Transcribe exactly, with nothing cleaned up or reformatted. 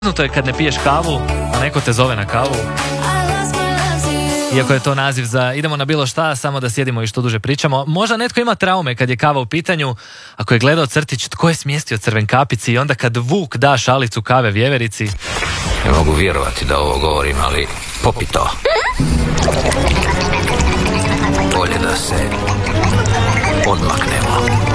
To je kad ne piješ kavu, a neko te zove na kavu. Iako je to naziv za idemo na bilo šta, samo da sjedimo i što duže pričamo. Možda netko ima traume kad je kava u pitanju. Ako je gledao crtić tko je smjestio Crvenkapici i onda kad Vuk da šalicu kave Vjeverici. Ne mogu vjerovati da ovo govorim, ali popi to. Bolje da se odmaknemo.